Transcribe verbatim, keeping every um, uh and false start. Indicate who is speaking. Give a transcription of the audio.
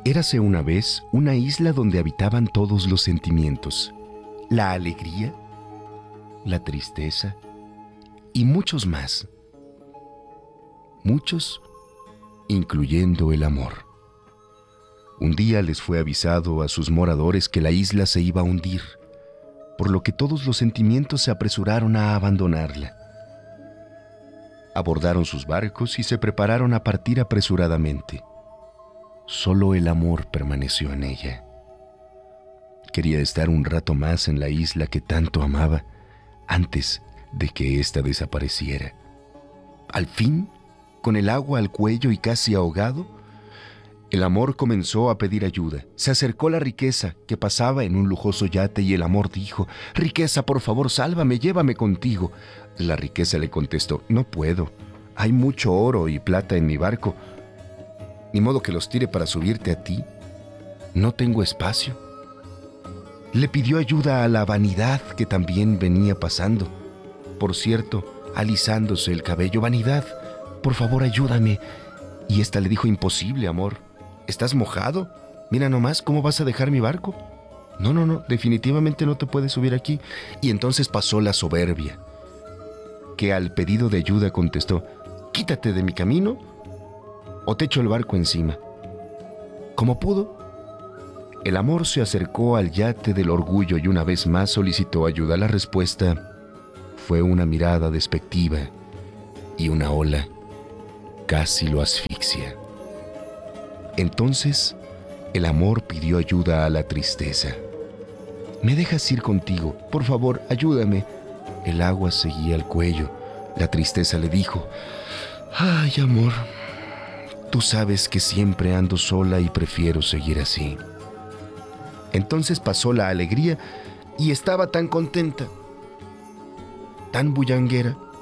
Speaker 1: Érase una vez una isla donde habitaban todos los sentimientos, la alegría, la tristeza y muchos más. Muchos, incluyendo el amor. Un día les fue avisado a sus moradores que la isla se iba a hundir, por lo que todos los sentimientos se apresuraron a abandonarla. Abordaron sus barcos y se prepararon a partir apresuradamente. Solo el amor permaneció en ella. Quería estar un rato más en la isla que tanto amaba antes de que ésta desapareciera. Al fin, con el agua al cuello y casi ahogado, el amor comenzó a pedir ayuda. Se acercó la riqueza, que pasaba en un lujoso yate, y el amor dijo: «Riqueza, por favor, sálvame, llévame contigo». La riqueza le contestó: «No puedo. Hay mucho oro y plata en mi barco. Ni modo que los tire para subirte a ti. No tengo espacio». Le pidió ayuda a la vanidad, que también venía pasando, por cierto, alisándose el cabello. «Vanidad, por favor, ayúdame». Y ésta le dijo: «Imposible, amor. ¿Estás mojado? Mira nomás, ¿cómo vas a dejar mi barco? No, no, no, definitivamente no te puedes subir aquí». Y entonces pasó la soberbia, que al pedido de ayuda contestó: «Quítate de mi camino o te echo el barco encima». Como pudo, el amor se acercó al yate del orgullo y una vez más solicitó ayuda. La respuesta fue una mirada despectiva y una ola casi lo asfixia. Entonces, el amor pidió ayuda a la tristeza. «¿Me dejas ir contigo? Por favor, ayúdame». El agua seguía al cuello. La tristeza le dijo: «Ay, amor, tú sabes que siempre ando sola y prefiero seguir así». Entonces pasó la alegría y estaba tan contenta, tan bullanguera,